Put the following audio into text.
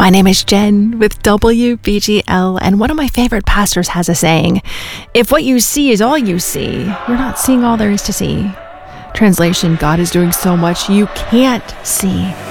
My name is Jen with WBGL, and one of my favorite pastors has a saying, if what you see is all you see, you're not seeing all there is to see. Translation, God is doing so much you can't see.